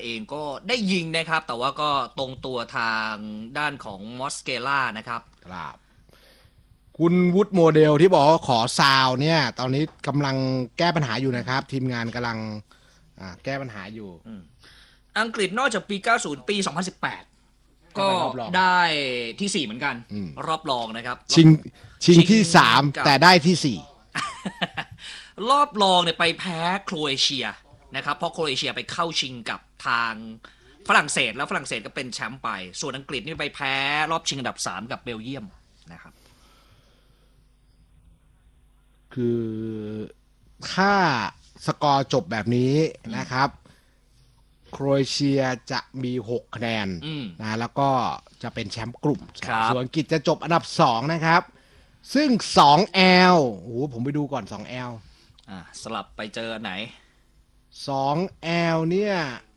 เองก็ได้ยิงนะครับแต่ว่าก็ตรงตัวทางด้านของมอสเกล่านะครับครับคุณวุฒิโมเดลที่บอกว่าขอซาวเนี่ยตอนนี้กำลังแก้ปัญหาอยู่นะครับทีมงานกำลังแก้ปัญหาอยู่อังกฤษนอกจากปี 90 ปี 2018 ก็ได้ที่ 4 เหมือนกันรอบรองนะครับชิงที่ 3 แต่ได้ที่ 4 รอบรองเนี่ยไปแพ้โครเอเชียนะครับเพราะโครเอเชียไปเข้าชิงกับทางฝรั่งเศสแล้วฝรั่งเศสก็เป็นแชมป์ไปส่วนอังกฤษนี่ไปแพ้รอบชิงอันดับ 3 กับเบลเยียมนะครับคือถ้าสกอร์จบแบบนี้นะครับโครเอเชียจะมี6คะแนนนะแล้วก็จะเป็นแชมป์กลุ่มส่วนอังกฤษจะจบอันดับ2นะครับซึ่ง 2L โอ้โหผมไปดูก่อน 2L สลับไปเจอไหน 2L เนี่ย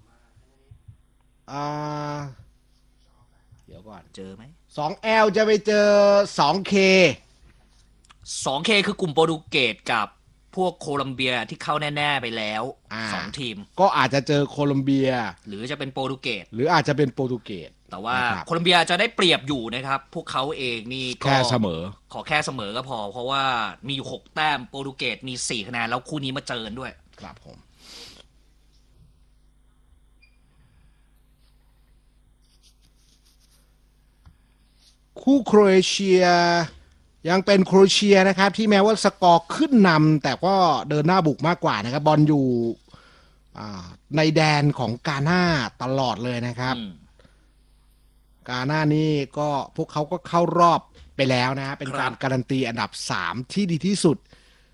เดี๋ยวก่อนเจอไหม 2L จะไปเจอ 2K 2K คือกลุ่มโปรตุเกสกับพวกโคลัมเบียที่เข้าแน่ๆไปแล้ว2 ทีมก็อาจจะเจอโคลัมเบียหรือจะเป็นโปรตุเกสหรืออาจจะเป็นโปรตุเกสแต่ว่าโคลัมเบียจะได้เปรียบอยู่นะครับพวกเขาเองนี่แค่เสมอขอแค่เสมอก็พอเพราะว่ามีอยู่6 แต้มโปรตุเกสมี4 คะแนนแล้วคู่นี้มาเจอด้วยครับผมคู่โครเอเชียยังเป็นโครเอเชียนะครับที่แม้ว่าสกอร์ขึ้นนำแต่ก็เดินหน้าบุกมากกว่านะครับบอลอยู่ในแดนของกาน่าตลอดเลยนะครับกาน่านี่ก็พวกเขาก็เข้ารอบไปแล้วนะเป็นการการันตีอันดับ3ที่ดีที่สุด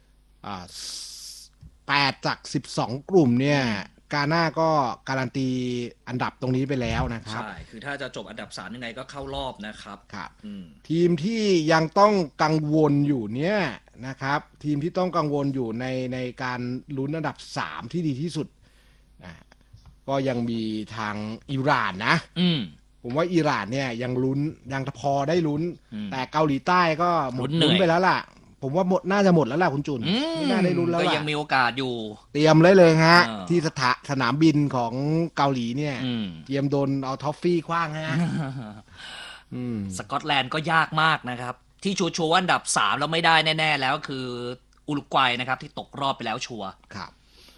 8 จาก 12 กลุ่มเนี่ยกาน่าก็การันตีอันดับตรงนี้ไปแล้วนะครับใช่คือถ้าจะจบอันดับ3ยังไงก็เข้ารอบนะครับครับทีมที่ยังต้องกังวลอยู่เนี่ยนะครับทีมที่ต้องกังวลอยู่ในการลุ้นอันดับ3ที่ดีที่สุดก็ยังมีทางอิหร่านนะผมว่าอิหร่านเนี่ยยังลุ้นยังพอได้ลุ้นแต่เกาหลีใต้ก็หมดลุ้นไปแล้วล่ะผมว่าน่าจะหมดแล้วล่ะคุณจุนไม่น่าได้ลุ้นแล้วล่ะก็ยังมีโอกาสอยู่เตรียมเลยฮะที่สนามบินของเกาหลีเนี่ยเตรียมโดนเอาท็อฟฟี่คว้างฮะสกอตแลนด์ก็ยากมากนะครับที่ชัวร์อันดับ3แล้วไม่ได้แน่ๆแล้วคืออุรุกวัยนะครับที่ตกรอบไปแล้วชัวร์ครับ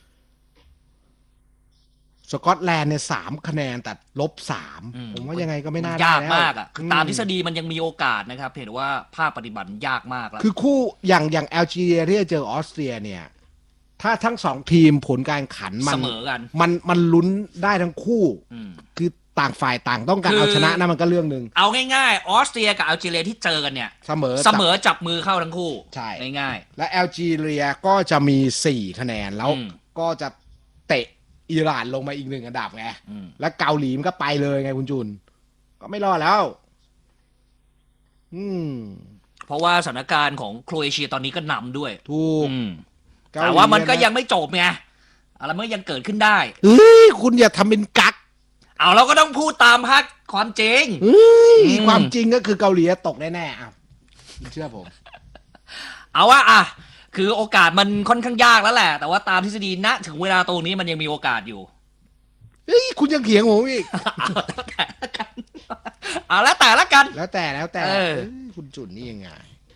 สกอตแลนด์เนี่ย3 คะแนนแต่-3ผมว่ายังไงก็ไม่น่าได้ยากมากอ่ะคือตามทฤษฎีมันยังมีโอกาสนะครับเห็นว่าภาคปฏิบัติยากมากแล้วคือคู่อย่างแอลจีเรียที่จะเจอออสเตรียเนี่ยถ้าทั้ง2 ทีมผลการขันเสมอกันมันลุ้นได้ทั้งคู่คือต่างฝ่ายต่างต้องการเอาชนะนะมันก็เรื่องนึงเอาง่ายๆออสเตรียกับแอลจีเรียที่เจอกันเนี่ยเสมอจับมือเข้าทั้งคู่ใช่ง่ายๆและแอลจีเรียก็จะมี4 คะแนนแล้วก็จะเตะอิหร่านลงมาอีก1 อันดับไงแล้วเกาหลีมันก็ไปเลยไงคุณจุนก็ไม่รอดแล้วเพราะว่าสถานการณ์ของโครเอเชียตอนนี้ก็นำด้วยถูกแต่ว่ามันก็ยังไม่จบไงอะไรมันยังเกิดขึ้นได้คุณอย่าทำเป็นกักเอาเราก็ต้องพูดตามฮักความจริงความจริงก็คือเกาหลีตกแน่ๆเชื่อผมเอาว่าคือโอกาสมันค่อนข้างยากแล้วแหละแต่ว่าตามทฤษฎีณถึงเวลาตรงนี้มันยังมีโอกาสอยู่คุณยังเถียงผมอีกแล้วแต่ละกันแล้วแต่คุณจุนนี่ยังไง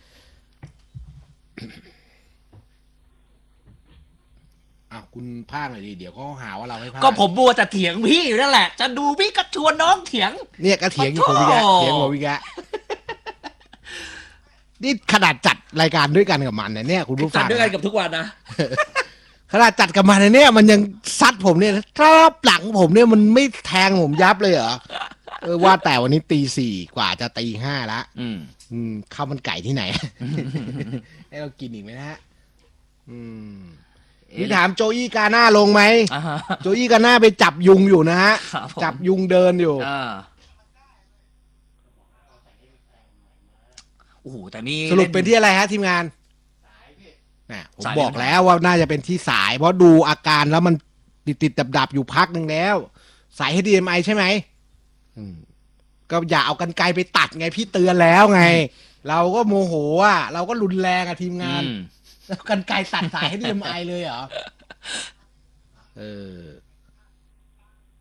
คุณพากหน่อยดิเดี๋ยวเขาหาว่าเราไม่พากก็ผมบัวแต่เถียงพี่อยู่นั่นแหละจะดูพี่ก็ชวนน้องเถียงเนี่ยก็เถียงอยู่ผมอีกแล้วเถียงผมอีกแล้วนี่ขนาดจัดรายการด้วยกันกับมันเนี่ยคุณผู้ฟังจัดด้วยกันกับทุกวันนะขนาดจัดกับมันเนี่ยมันยังซัดผมเนี่ยถ้าหลังผมเนี่ยมันไม่แทงผมยับเลยเหรอว่าแต่วันนี้ตี 4กว่าจะตี 5แล้วข้าวมันไก่ที่ไหนให้เรากินอีกไหมนะฮะนี่ถามโจอี้กาหน้าลงไหมโจอี้กาหน้าไปจับยุงอยู่นะฮะจับยุงเดินอยู่โอ้โหแต่นี่สรุปเป็นที่อะไรฮะทีมงานผมบอกแล้วว่าน่าจะเป็นที่สายเพราะดูอาการแล้วมันติดดับอยู่พักนึงแล้วสาย HDMI ใช่ไหมก็อย่าเอากรรไกรไปตัดไงพี่เตือนแล้วไงเราก็โมโหเราก็รุนแรงทีมงานแล้วกรรไกรตัดสาย HDMI เลยเหรอ